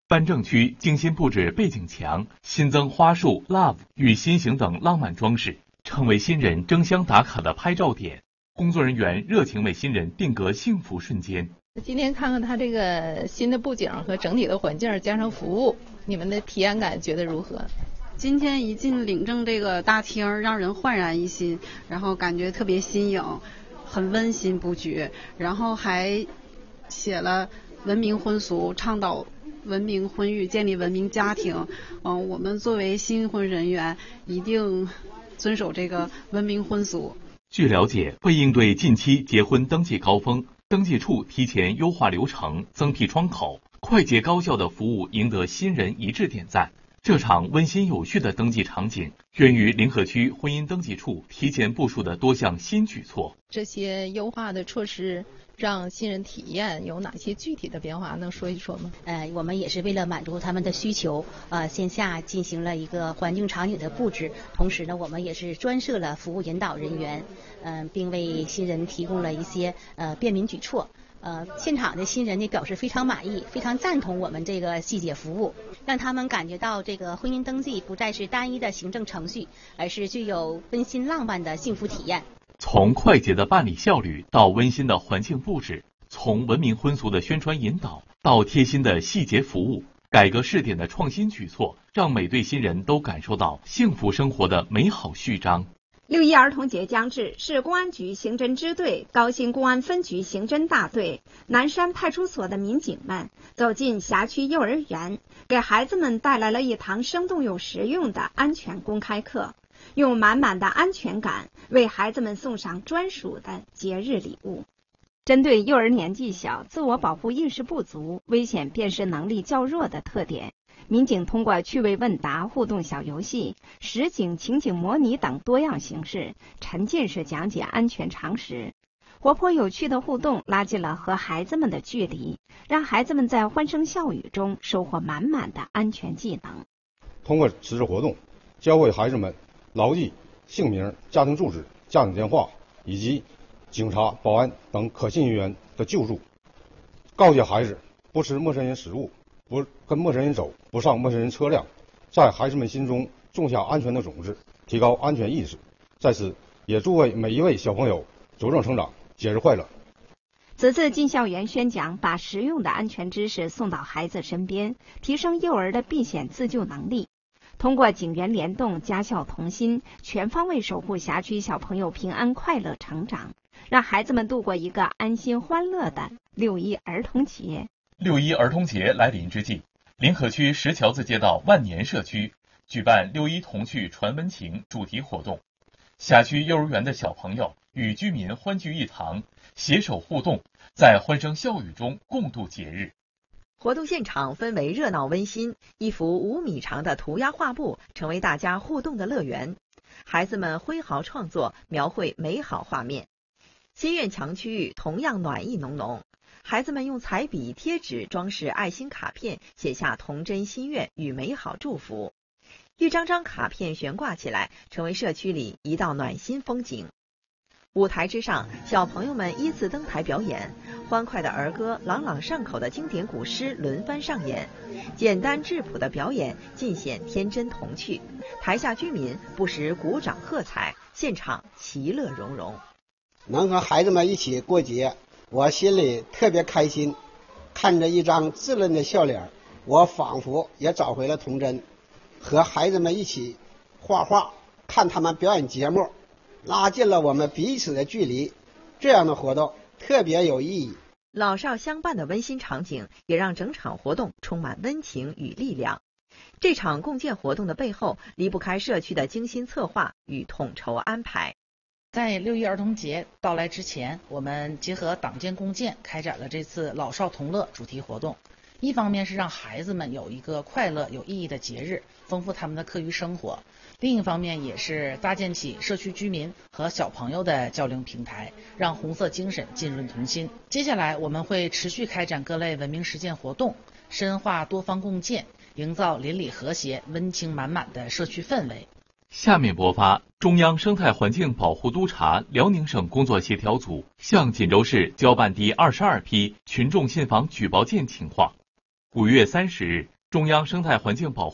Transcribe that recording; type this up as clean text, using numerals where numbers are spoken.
颁证区精心布置背景墙，新增花束、love 与心形等浪漫装饰，成为新人争相打卡的拍照点。工作人员热情为新人定格幸福瞬间。 今天看看它这个新的布景和整体的环境，加上服务，你们的体验感觉得如何？ 今天一进领证这个大厅，让人焕然一新，然后感觉特别新颖，很温馨布局，然后还写了文明婚俗，倡导文明婚育，建立文明家庭。我们作为新婚人员，一定遵守这个文明婚俗。 据了解，为应对近期结婚登记高峰，登记处提前优化流程，增辟窗口，快捷高效的服务赢得新人一致点赞。这场温馨有序的登记场景，源于临河区婚姻登记处提前部署的多项新举措。 这些优化的措施让新人体验有哪些具体的变化？能说一说吗？ 我们也是为了满足他们的需求，线下进行了一个环境场景的布置，同时呢，我们也是专设了服务引导人员，并为新人提供了一些便民举措。现场的新人呢表示非常满意，非常赞同我们这个细节服务，让他们感觉到这个婚姻登记不再是单一的行政程序，而是具有温馨浪漫的幸福体验。 从快捷的办理效率到温馨的环境布置，从文明婚俗的宣传引导到贴心的细节服务，改革试点的创新举措，让每对新人都感受到幸福生活的美好序章。 6·1儿童节将至，市公安局刑侦支队、高新公安分局刑侦大队、南山派出所的民警们走进辖区幼儿园，给孩子们带来了一堂生动又实用的安全公开课，用满满的安全感为孩子们送上专属的节日礼物。针对幼儿年纪小、自我保护意识不足、危险辨识能力较弱的特点，民警通过趣味问答、互动小游戏、实景情景模拟等多样形式，沉浸式讲解安全常识。活泼有趣的互动拉近了和孩子们的距离，让孩子们在欢声笑语中收获满满的安全技能。 通过此次活动，教会孩子们牢记姓名、家庭住址、家庭电话以及警察、保安等可信人员的救助，告诫孩子不吃陌生人食物，不跟陌生人走，不上陌生人车辆，在孩子们心中种下安全的种子，提高安全意识。在此也祝愿每一位小朋友茁壮成长，节日快乐。 此次进校园宣讲，把实用的安全知识送到孩子身边，提升幼儿的避险自救能力。通过警员联动、家校同心，全方位守护辖区小朋友平安快乐成长，让孩子们度过一个安心欢乐的6·1儿童节。 6·1儿童节来临之际，临河区石桥子街道万年社区举办6·1童趣传温情主题活动，辖区幼儿园的小朋友与居民欢聚一堂，携手互动，在欢声笑语中共度节日。 活动现场氛围热闹温馨，一幅5米长的涂鸦画布成为大家互动的乐园。孩子们挥毫创作，描绘美好画面。心愿墙区域同样暖意浓浓，孩子们用彩笔、贴纸装饰爱心卡片，写下童真心愿与美好祝福。一张张卡片悬挂起来，成为社区里一道暖心风景。舞台之上，小朋友们依次登台表演，欢快的儿歌、朗朗上口的经典古诗轮番上演，简单质朴的表演尽显天真童趣。台下居民不时鼓掌喝彩，现场其乐融融。 能和孩子们一起过节，我心里特别开心。看着一张稚嫩的笑脸，我仿佛也找回了童真。和孩子们一起画画，看他们表演节目，拉近了我们彼此的距离，这样的活动特别有意义。 老少相伴的温馨场景也让整场活动充满温情与力量。这场共建活动的背后，离不开社区的精心策划与统筹安排。 在6·1儿童节到来之前，我们结合党建共建开展了这次老少同乐主题活动。一方面是让孩子们有一个快乐有意义的节日，丰富他们的课余生活；另一方面也是搭建起社区居民和小朋友的交流平台，让红色精神浸润童心。接下来我们会持续开展各类文明实践活动，深化多方共建，营造邻里和谐、温情满满的社区氛围。 下面播发中央生态环境保护督察辽宁省工作协调组向锦州市交办第22批群众信访举报件情况。5月30日， 中央生态环境保护